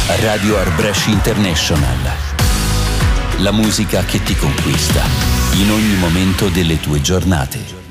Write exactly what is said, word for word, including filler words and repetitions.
Radio Arbresh International. La musica che ti conquista in ogni momento delle tue giornate.